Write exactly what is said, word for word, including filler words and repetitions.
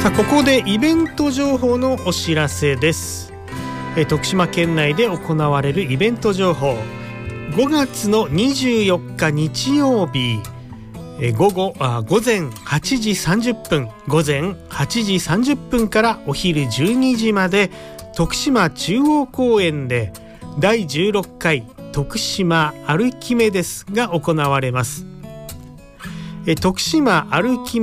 さあここでイベント情報のお知らせです。え徳島県内で行われるイベント情報、ごがつのにじゅうよっか日曜日、え午後あ午前はちじさんじゅっぷん午前はちじさんじゅっぷんからお昼じゅうにじまで徳島中央公園でだいじゅうろっかい徳島アルキメデスが行われます。え徳島アルキメ